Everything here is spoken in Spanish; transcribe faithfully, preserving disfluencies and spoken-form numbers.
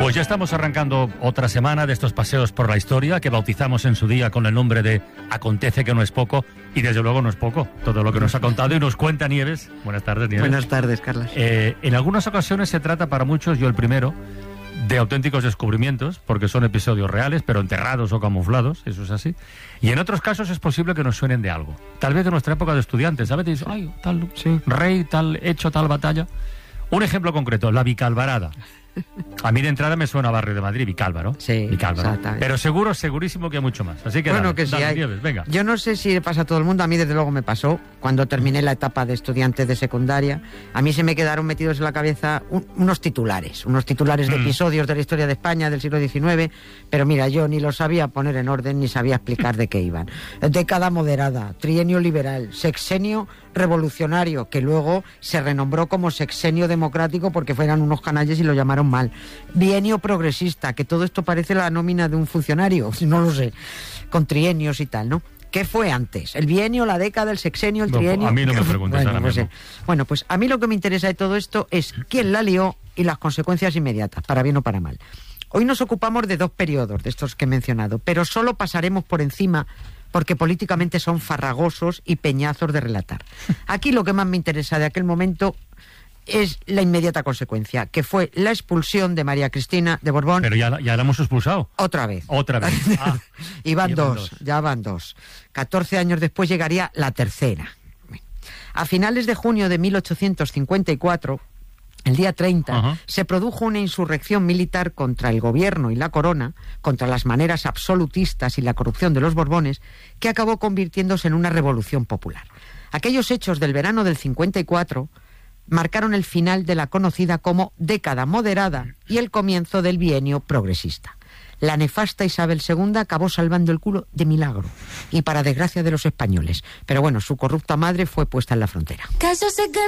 Pues ya estamos arrancando otra semana de estos paseos por la historia que bautizamos en su día con el nombre de Acontece que no es poco, y desde luego no es poco todo lo que nos ha contado y nos cuenta Nieves. Buenas tardes, Nieves. Buenas tardes, Carlos. Eh, en algunas ocasiones se trata para muchos, yo el primero, de auténticos descubrimientos, porque son episodios reales, pero enterrados o camuflados, eso es así. Y en otros casos es posible que nos suenen de algo. Tal vez de nuestra época de estudiantes, ¿sabes? Dices, ay, tal Sí. rey, tal hecho, tal batalla. Un ejemplo concreto, la Vicalvarada. A mí de entrada me suena a Barrio de Madrid, Vicálvaro. Sí, Vicálvaro. exactamente. Pero seguro, segurísimo que hay mucho más. Así que Bueno, dale, que sí dale, hay. Nieves, venga. Yo no sé si le pasa a todo el mundo, a mí desde luego me pasó. Cuando terminé la etapa de estudiante de secundaria, a mí se me quedaron metidos en la cabeza un- unos titulares, unos titulares de Mm. episodios de la historia de España del siglo diecinueve, pero mira, yo ni los sabía poner en orden ni sabía explicar de qué iban. Década moderada, trienio liberal, sexenio revolucionario, que luego se renombró como sexenio democrático porque fueran unos canalles y lo llamaron mal. Bienio progresista, que todo esto parece la nómina de un funcionario, no lo sé, con trienios y tal, ¿no? ¿Qué fue antes? ¿El bienio, la década, el sexenio, el No, trienio? a mí no me preguntes bueno, ahora pues, mismo. eh, bueno, pues a mí lo que me interesa de todo esto es quién la lió y las consecuencias inmediatas, para bien o para mal. Hoy nos ocupamos de dos periodos, de estos que he mencionado, pero solo pasaremos por encima porque políticamente son farragosos y peñazos de relatar. Aquí lo que más me interesa de aquel momento es la inmediata consecuencia, que fue la expulsión de María Cristina de Borbón. Pero ya, la- ya la hemos expulsado. Otra vez. Otra vez. Ah, y van y van dos, dos. ya van dos. catorce años después llegaría la tercera. A finales de junio de mil ochocientos cincuenta y cuatro, el día treinta, Ajá. se produjo una insurrección militar contra el gobierno y la corona, contra las maneras absolutistas y la corrupción de los Borbones, que acabó convirtiéndose en una revolución popular. Aquellos hechos del verano del cincuenta y cuatro marcaron el final de la conocida como década moderada y el comienzo del bienio progresista. La nefasta Isabel segunda acabó salvando el culo de milagro, y para desgracia de los españoles. Pero bueno, su corrupta madre fue puesta en la frontera. Que yo sé que